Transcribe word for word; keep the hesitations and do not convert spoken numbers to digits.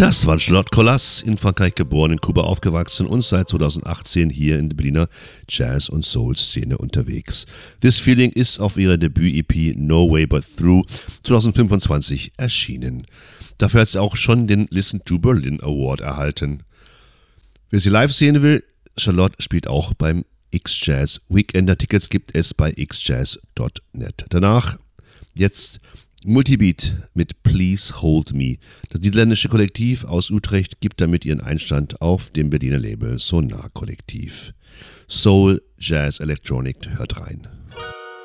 Das war Charlotte Collas, in Frankreich geboren, in Kuba aufgewachsen und seit zweitausendachtzehn hier in der Berliner Jazz- und Soul-Szene unterwegs. This Feeling ist auf ihrer Debüt-E P No Way But Through zweitausendfünfundzwanzig erschienen. Dafür hat sie auch schon den Listen to Berlin Award erhalten. Wer sie live sehen will, Charlotte spielt auch beim X-Jazz Weekender. Tickets gibt es bei x jazz punkt net. Danach jetzt Multibeat mit Please Hold Me. Das niederländische Kollektiv aus Utrecht gibt damit ihren Einstand auf dem Berliner Label Sonar Kollektiv. Soul, Jazz, Electronic, hört rein.